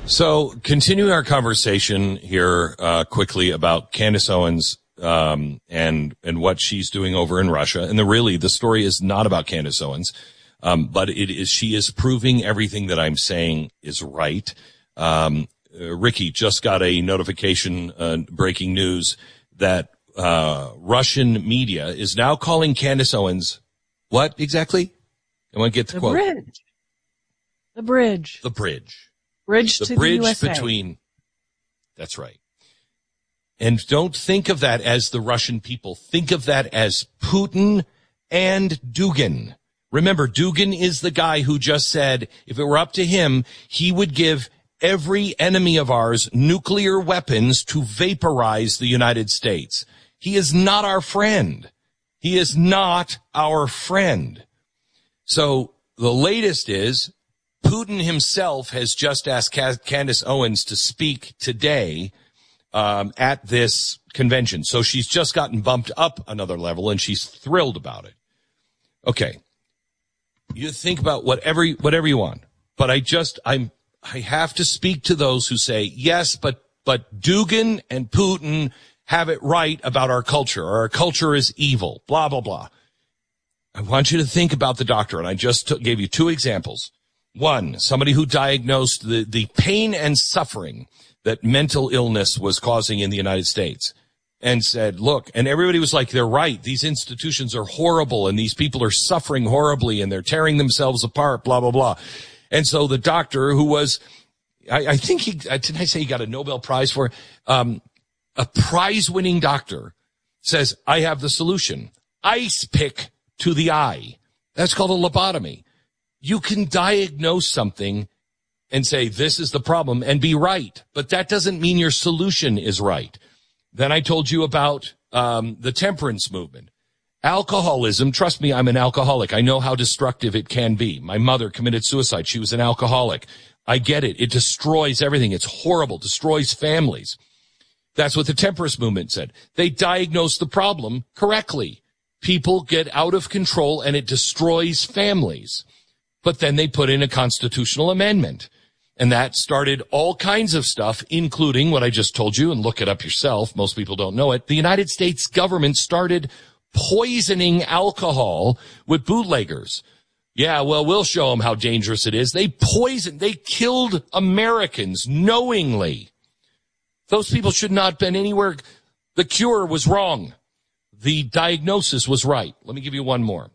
So, continuing our conversation here quickly about Candace Owens and what she's doing over in Russia. And the story is not about Candace Owens, but she is proving everything that I'm saying is right. Ricky just got a notification, breaking news, that Russian media is now calling Candace Owens what exactly? I want to get the quote. The bridge. Bridge to the USA. Between, that's right. And don't think of that as the Russian people. Think of that as Putin and Dugin. Remember, Dugin is the guy who just said if it were up to him, he would give every enemy of ours nuclear weapons to vaporize the United States. He is not our friend. He is not our friend. So the latest is Putin himself has just asked Candace Owens to speak today at this convention. So she's just gotten bumped up another level, and she's thrilled about it. Okay. You think about whatever you want. But I have to speak to those who say, yes, but Dugin and Putin have it right about our culture, or our culture is evil, blah, blah, blah. I want you to think about the doctor, and I just gave you two examples. One, somebody who diagnosed the pain and suffering that mental illness was causing in the United States and said, look, and everybody was like, they're right. These institutions are horrible and these people are suffering horribly and they're tearing themselves apart, blah, blah, blah. And so the doctor who was, I think didn't I say he got a Nobel Prize for, a prize-winning doctor says, I have the solution. Ice pick to the eye. That's called a lobotomy. You can diagnose something and say, this is the problem, and be right. But that doesn't mean your solution is right. Then I told you about the temperance movement. Alcoholism, trust me, I'm an alcoholic. I know how destructive it can be. My mother committed suicide. She was an alcoholic. I get it. It destroys everything. It's horrible. Destroys families. That's what the temperance movement said. They diagnosed the problem correctly. People get out of control, and it destroys families. But then they put in a constitutional amendment, and that started all kinds of stuff, including what I just told you, and look it up yourself. Most people don't know it. The United States government started poisoning alcohol with bootleggers. Yeah, well, we'll show them how dangerous it is. They killed Americans knowingly. Those people should not have been anywhere. The cure was wrong. The diagnosis was right. Let me give you one more.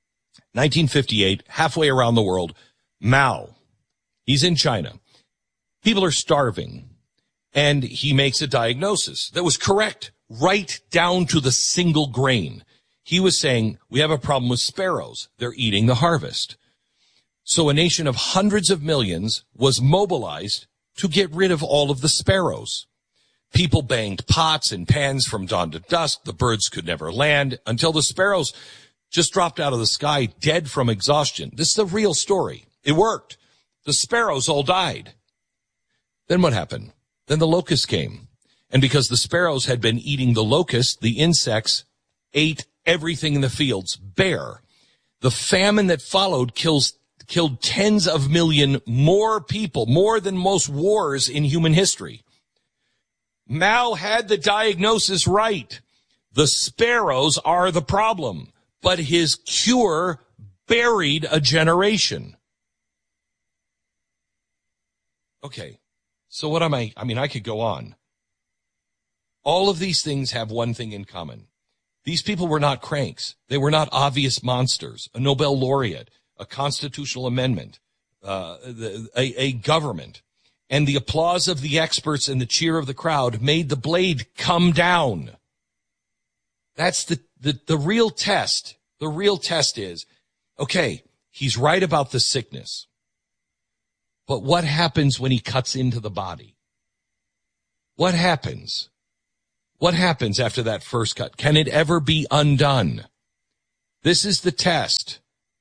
1958, halfway around the world, Mao, he's in China. People are starving, and he makes a diagnosis that was correct, right down to the single grain. He was saying, we have a problem with sparrows. They're eating the harvest. So a nation of hundreds of millions was mobilized to get rid of all of the sparrows. People banged pots and pans from dawn to dusk. The birds could never land until the sparrows just dropped out of the sky dead from exhaustion. This is the real story. It worked. The sparrows all died. Then what happened? Then the locusts came. And because the sparrows had been eating the locusts, the insects ate everything in the fields bare. The famine that followed killed tens of million more people, more than most wars in human history. Mao had the diagnosis right. The sparrows are the problem. But his cure buried a generation. Okay, so what am I mean, I could go on. All of these things have one thing in common. These people were not cranks. They were not obvious monsters. A Nobel laureate, a constitutional amendment, a government, and the applause of the experts and the cheer of the crowd made the blade come down. That's the real test. The real test is, okay, he's right about the sickness. But what happens when he cuts into the body? What happens? What happens after that first cut? Can it ever be undone? This is the test.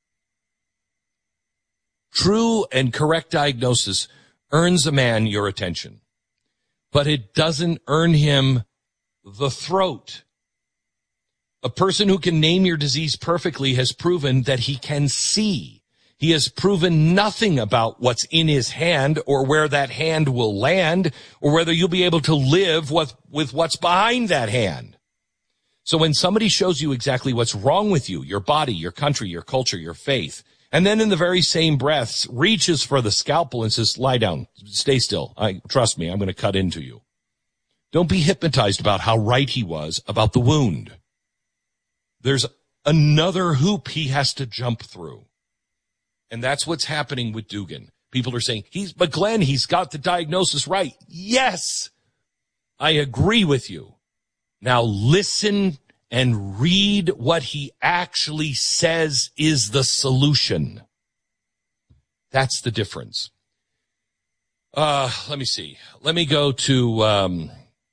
True and correct diagnosis earns a man your attention, but it doesn't earn him the throat. A person who can name your disease perfectly has proven that he can see. He has proven nothing about what's in his hand or where that hand will land or whether you'll be able to live with what's behind that hand. So when somebody shows you exactly what's wrong with you, your body, your country, your culture, your faith, and then in the very same breath reaches for the scalpel and says, lie down, stay still. Trust me, I'm going to cut into you. Don't be hypnotized about how right he was about the wound. There's another hoop he has to jump through. And that's what's happening with Dugin. People are saying, but Glenn, he's got the diagnosis right. Yes, I agree with you. Now listen and read what he actually says is the solution. That's the difference. Let me see. Let me go to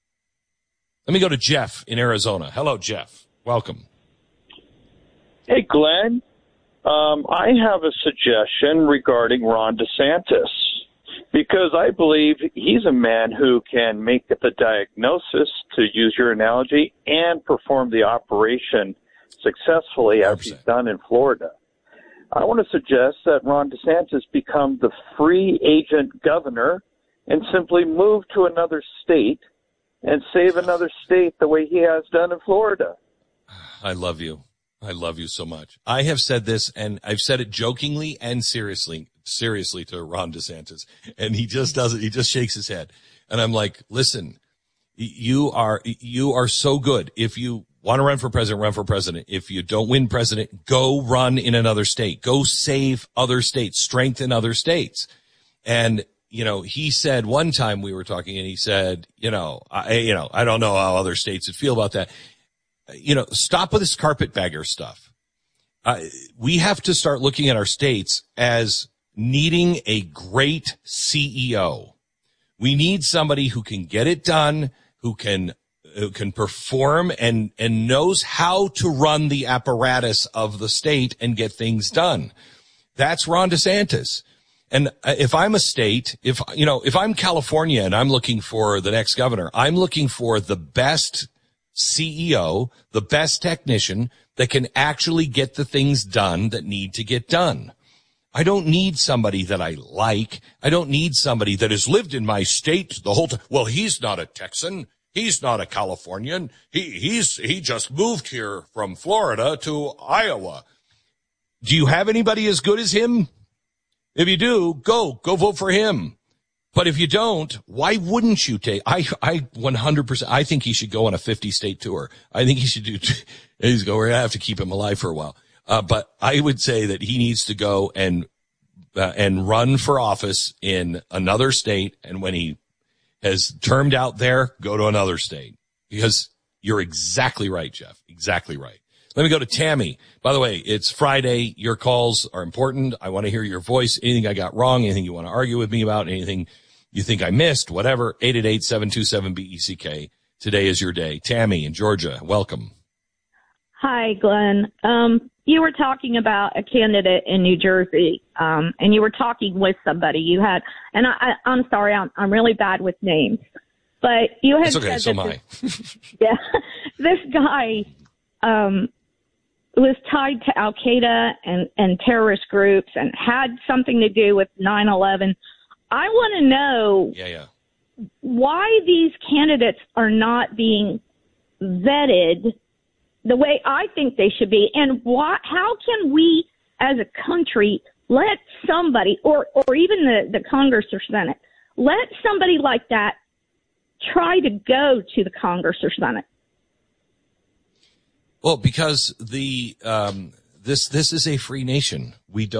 Jeff in Arizona. Hello, Jeff. Welcome. Hey, Glenn. I have a suggestion regarding Ron DeSantis, because I believe he's a man who can make the diagnosis, to use your analogy, and perform the operation successfully as he's done in Florida. I want to suggest that Ron DeSantis become the free agent governor and simply move to another state and save another state the way he has done in Florida. I love you. I love you so much. I have said this, and I've said it jokingly and seriously to Ron DeSantis. And he just does it. He just shakes his head. And I'm like, listen, you are so good. If you want to run for president, run for president. If you don't win president, go run in another state. Go save other states, strengthen other states. And, he said one time we were talking and he said, I don't know how other states would feel about that. Stop with this carpetbagger stuff. We have to start looking at our states as needing a great CEO. We need somebody who can get it done, who can perform and knows how to run the apparatus of the state and get things done. That's Ron DeSantis. And if I'm a state, if I'm California and I'm looking for the next governor, I'm looking for the best CEO, the best technician that can actually get the things done that need to get done. I don't need somebody that I like. I don't need somebody that has lived in my state the whole time. Well, he's not a Texan. He's not a Californian. He just moved here from Florida to Iowa. Do you have anybody as good as him? If you do, go vote for him. But if you don't, why wouldn't you take, I 100%, I think he should go on a 50-state tour. I think he should we're going to have to keep him alive for a while. But I would say that he needs to go and run for office in another state. And when he has termed out there, go to another state. Because you're exactly right, Jeff. Exactly right. Let me go to Tammy. By the way, it's Friday. Your calls are important. I want to hear your voice. Anything I got wrong, anything you want to argue with me about, anything you think I missed, whatever, 888-727-BECK. Today is your day. Tammy in Georgia, welcome. Hi, Glenn. You were talking about a candidate in New Jersey, and you were talking with somebody you had, and I'm sorry, I'm really bad with names, but you had said that so am I. Yeah, this guy was tied to Al-Qaeda and terrorist groups and had something to do with 9/11. I want to know why these candidates are not being vetted the way I think they should be, and how can we as a country let somebody, or even the Congress or Senate, let somebody like that try to go to the Congress or Senate? Well, because this is a free nation.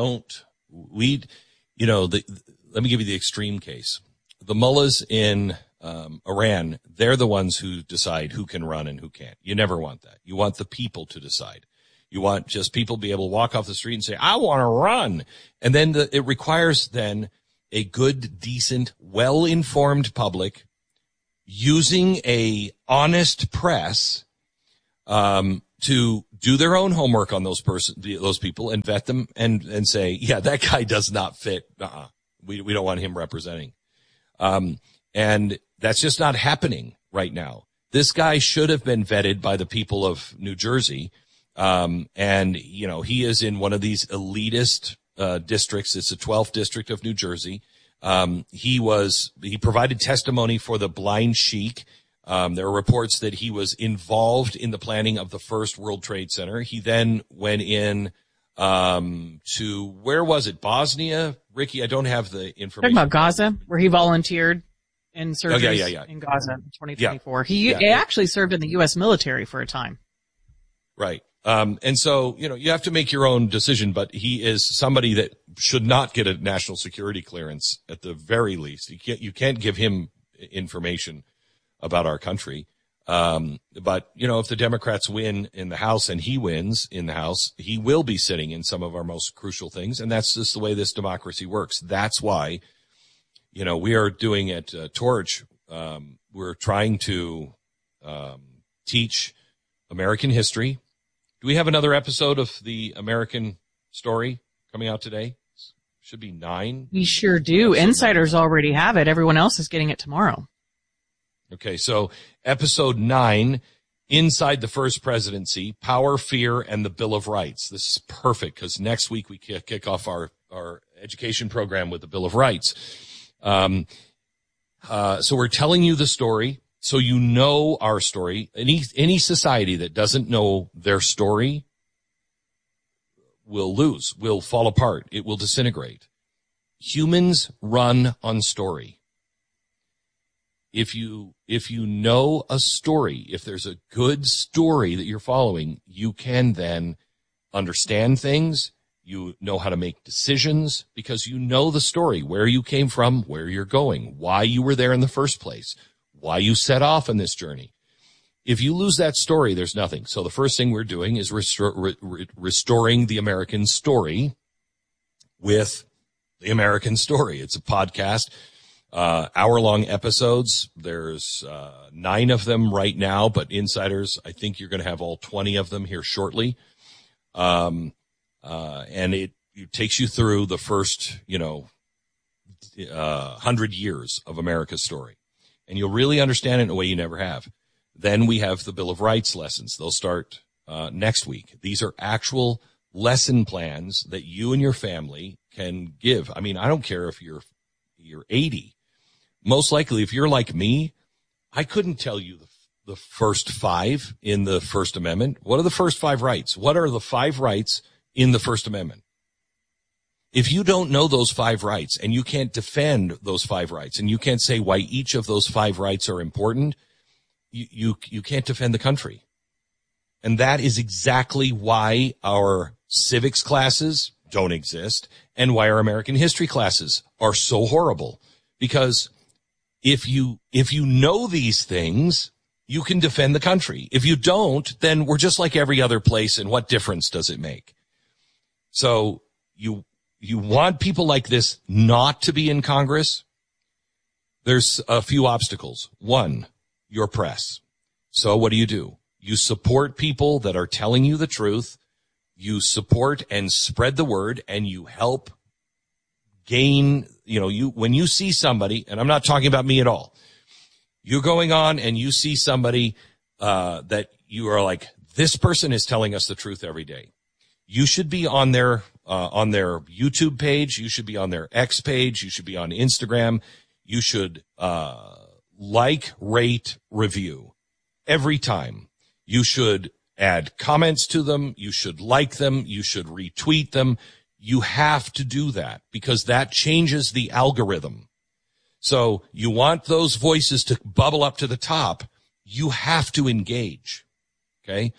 Let me give you the extreme case. The mullahs in Iran, they're the ones who decide who can run and who can't. You never want that. You want the people to decide. You want just people to be able to walk off the street and say, I want to run. And then it requires then a good, decent, well-informed public using a honest press to do their own homework on those people and vet them and say, yeah, that guy does not fit. We don't want him representing. And that's just not happening right now. This guy should have been vetted by the people of New Jersey. And he is in one of these elitist, districts. It's the 12th district of New Jersey. He provided testimony for the Blind Sheik. There are reports that he was involved in the planning of the first World Trade Center. He then went in to, where was it? Bosnia? Ricky, I don't have the information. Talking about Gaza, where he volunteered in surgeries in Gaza in 2024. He actually served in the U.S. military for a time. Right. And so, you have to make your own decision, but he is somebody that should not get a national security clearance at the very least. You can't give him information about our country. But, if the Democrats win in the House and he wins in the House, he will be sitting in some of our most crucial things. And that's just the way this democracy works. That's why, we are doing at Torch. We're trying to teach American history. Do we have another episode of the American Story coming out today? Should be 9. We sure do. Insiders already have it. Everyone else is getting it tomorrow. Okay, so episode 9, Inside the First Presidency, Power, Fear, and the Bill of Rights. This is perfect because next week we kick off our education program with the Bill of Rights. So we're telling you the story. So you know our story. Any society that doesn't know their story will lose, will fall apart. It will disintegrate. Humans run on story. If you know a story, if there's a good story that you're following, you can then understand things. You know how to make decisions because you know the story, where you came from, where you're going, why you were there in the first place, why you set off on this journey. If you lose that story, there's nothing. So the first thing we're doing is restoring the American story with the American Story. It's a podcast, hour-long episodes. There's 9 of them right now, but insiders, I think you're going to have all 20 of them here shortly. And it takes you through the first, 100 years of America's story. And you'll really understand it in a way you never have. Then we have the Bill of Rights lessons. They'll start next week. These are actual lesson plans that you and your family can give. I mean, I don't care if you're 80. Most likely, if you're like me, I couldn't tell you the first 5 in the First Amendment. What are the first 5 rights? What are the 5 rights in the First Amendment? If you don't know those 5 rights and you can't defend those 5 rights and you can't say why each of those 5 rights are important, you can't defend the country. And that is exactly why our civics classes don't exist and why our American history classes are so horrible. Because if you know these things, you can defend the country. If you don't, then we're just like every other place, and what difference does it make? So you want people like this not to be in Congress? There's a few obstacles. 1, your press. So what do? You support people that are telling you the truth. You support and spread the word, and you help gain, when you see somebody, and I'm not talking about me at all. You're going on and you see somebody that you are like, this person is telling us the truth every day. You should be on their YouTube page. You should be on their X page. You should be on Instagram. You should like, rate, review every time. You should add comments to them. You should like them. You should retweet them. You have to do that because that changes the algorithm. So you want those voices to bubble up to the top. You have to engage. Okay.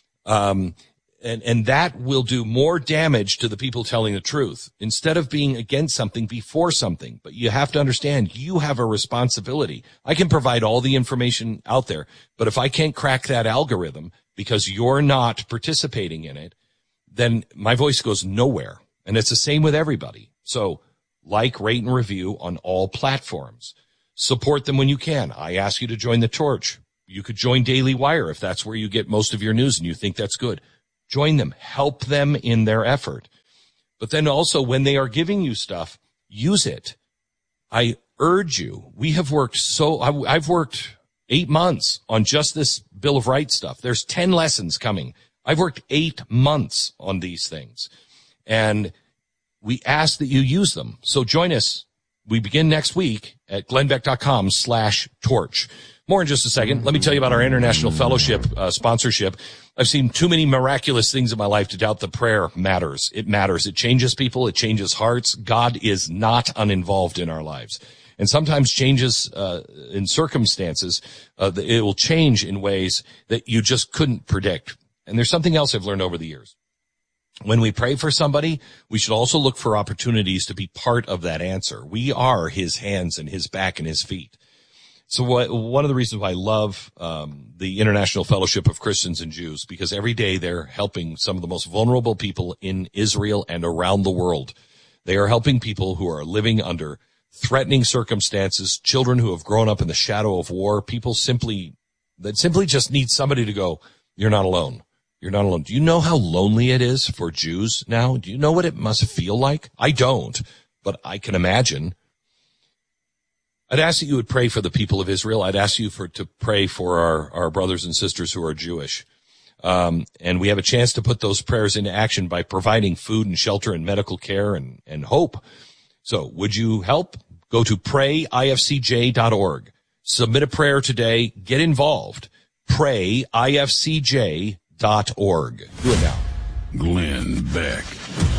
And that will do more damage to the people telling the truth instead of being against something before something. But you have to understand you have a responsibility. I can provide all the information out there, but if I can't crack that algorithm because you're not participating in it, then my voice goes nowhere. And it's the same with everybody. So like, rate, and review on all platforms. Support them when you can. I ask you to join the Torch. You could join Daily Wire if that's where you get most of your news and you think that's good. Join them. Help them in their effort. But then also when they are giving you stuff, use it. I urge you. We have worked I've worked 8 months on just this Bill of Rights stuff. There's 10 lessons coming. I've worked 8 months on these things. And we ask that you use them. So join us. We begin next week at glennbeck.com/torch. More in just a second. Let me tell you about our International Fellowship sponsorship. I've seen too many miraculous things in my life to doubt that prayer matters. It matters. It changes people. It changes hearts. God is not uninvolved in our lives. And sometimes changes in circumstances, it will change in ways that you just couldn't predict. And there's something else I've learned over the years. When we pray for somebody, we should also look for opportunities to be part of that answer. We are his hands and his back and his feet. So one of the reasons why I love the International Fellowship of Christians and Jews, because every day they're helping some of the most vulnerable people in Israel and around the world. They are helping people who are living under threatening circumstances, children who have grown up in the shadow of war, people that simply just need somebody to go, you're not alone. You're not alone. Do you know how lonely it is for Jews now? Do you know what it must feel like? I don't, but I can imagine. I'd ask that you would pray for the people of Israel. I'd ask you to pray for our brothers and sisters who are Jewish. And we have a chance to put those prayers into action by providing food and shelter and medical care and hope. So would you help? Go to prayifcj.org. Submit a prayer today. Get involved. Prayifcj.org. Do it now. Glenn Beck.